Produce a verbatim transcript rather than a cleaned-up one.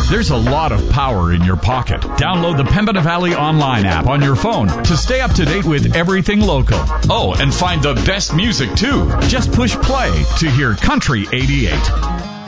There's a lot of power in your pocket. Download the Pembina Valley Online app on your phone to stay up to date with everything local. Oh, and find the best music too. Just push play to hear Country eighty-eight.